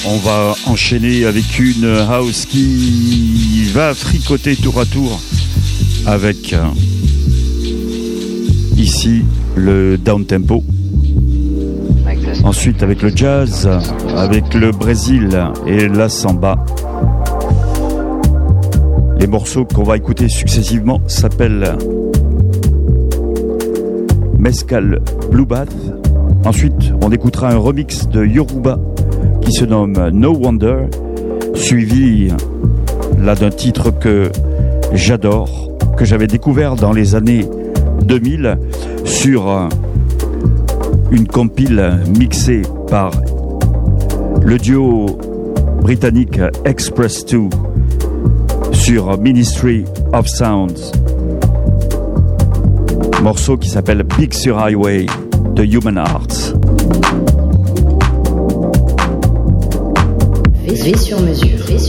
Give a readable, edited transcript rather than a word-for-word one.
On va enchaîner avec une house qui va fricoter tour à tour avec ici le down tempo. Ensuite avec le jazz, avec le Brésil et la samba. Les morceaux qu'on va écouter successivement s'appellent Mescal Blue Bath. Ensuite, on écoutera un remix de Yoruba qui se nomme No Wonder, suivi là d'un titre que j'adore, que j'avais découvert dans les années 2000 sur une compile mixée par le duo britannique Express 2 sur Ministry of Sounds. Morceau qui s'appelle Big Sur Highway de Human Hearts. V sur mesure.